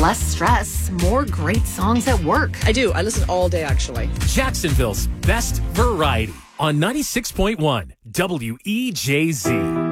Less stress, more great songs at work. I do. I listen all day, actually. Jacksonville's best variety on 96.1 WEJZ.